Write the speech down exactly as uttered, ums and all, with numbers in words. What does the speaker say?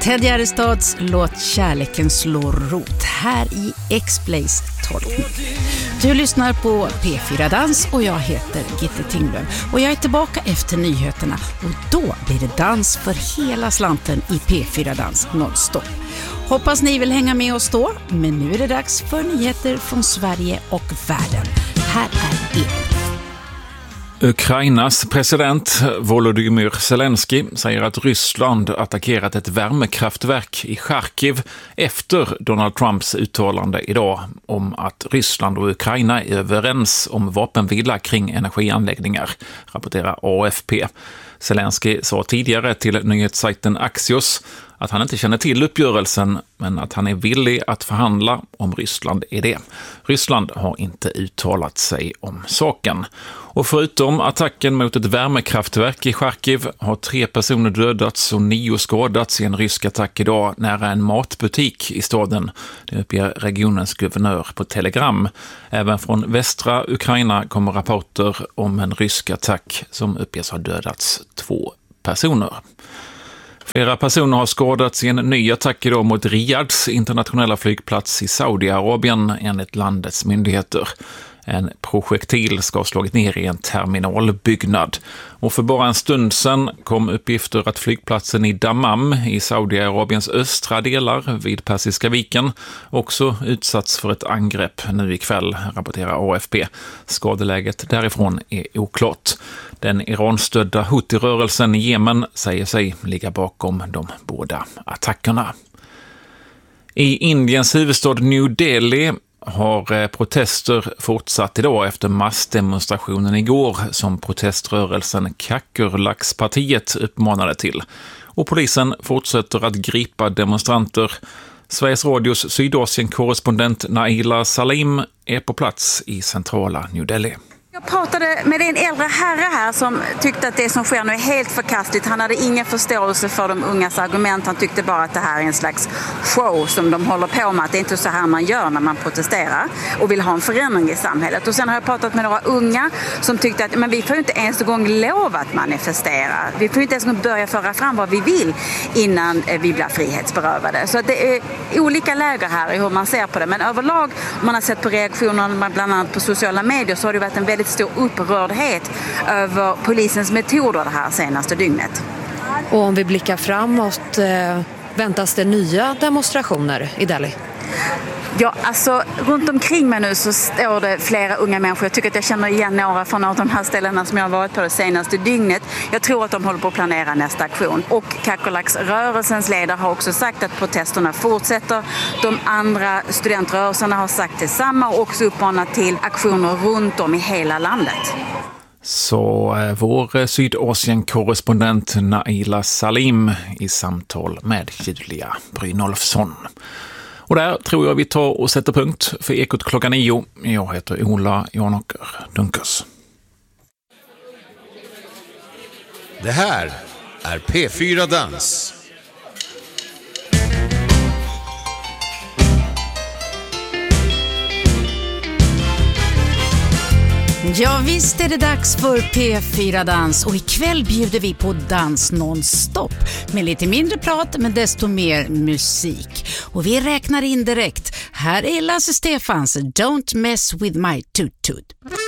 Ted Gärdestads låt Kärleken slår rot här i X-Blaze tolkning. Du lyssnar på P fyra Dans och jag heter Gitte Tinglöf. Och jag är tillbaka efter nyheterna och då blir det dans för hela slanten i P fyra Dans nonstop. Hoppas ni vill hänga med oss då, men nu är det dags för nyheter från Sverige och världen. Här är det. Ukrainas president Volodymyr Zelensky säger att Ryssland attackerat ett värmekraftverk i Charkiv efter Donald Trumps uttalande idag om att Ryssland och Ukraina är överens om vapenvila kring energianläggningar, rapporterar A F P. Zelensky sa tidigare till nyhetssajten Axios att han inte känner till uppgörelsen men att han är villig att förhandla om Ryssland är det. Ryssland har inte uttalat sig om saken. Och förutom attacken mot ett värmekraftverk i Charkiv har tre personer dödats och nio skadats i en rysk attack idag nära en matbutik i staden. Det uppger regionens guvernör på Telegram. Även från västra Ukraina kommer rapporter om en rysk attack som uppges ha dödats två personer. Flera personer har skadats i en ny attack idag mot Riyads internationella flygplats i Saudiarabien enligt landets myndigheter. En projektil ska ha slagit ner i en terminalbyggnad. Och för bara en stund sedan kom uppgifter att flygplatsen i Dammam i Saudiarabiens östra delar vid Persiska viken också utsatts för ett angrepp nu ikväll, rapporterar A F P. Skadeläget därifrån är oklart. Den Iran-stödda Houthi-rörelsen i Jemen säger sig ligga bakom de båda attackerna. I Indiens huvudstad New Delhi har protester fortsatt idag efter massdemonstrationen igår som proteströrelsen Kakurlax-partiet uppmanade till. Och polisen fortsätter att gripa demonstranter. Sveriges Radios Sydasien-korrespondent Naila Salim är på plats i centrala New Delhi. Jag pratade med en äldre herre här som tyckte att det som sker nu är helt förkastligt. Han hade ingen förståelse för de ungas argument. Han tyckte bara att det här är en slags show som de håller på med. Att det är inte så här man gör när man protesterar och vill ha en förändring i samhället. Och sen har jag pratat med några unga som tyckte att men vi får inte ens en gång lov att manifestera. Vi får inte ens en gång börja föra fram vad vi vill innan vi blir frihetsberövade. Så det är olika läger här i hur man ser på det. Men överlag, om man har sett på reaktionerna bland annat på sociala medier, så har det varit en väldigt stor upprördhet över polisens metoder det här senaste dygnet. Och om vi blickar framåt, eh, väntas det nya demonstrationer i Delhi? Ja, alltså runt omkring mig nu så står det flera unga människor. Jag tycker att jag känner igen några från några av de här ställena som jag har varit på det senaste dygnet. Jag tror att de håller på att planera nästa aktion. Och Kakurlax-rörelsens ledare har också sagt att protesterna fortsätter. De andra studentrörelserna har sagt detsamma och också uppmanat till aktioner runt om i hela landet. Så eh, vår Sydasien-korrespondent Naila Salim i samtal med Julia Brynolfsson. Och där tror jag vi tar och sätter punkt för Ekot klockan nio. Jag heter Ola Janåker Dunkers. Det här är P fyra Dans. Ja, visst är det dags för P fyra Dans och ikväll bjuder vi på dans nonstop med lite mindre prat men desto mer musik. Och vi räknar in direkt. Här är Lasse Stefans Don't Mess With My Toot Toot.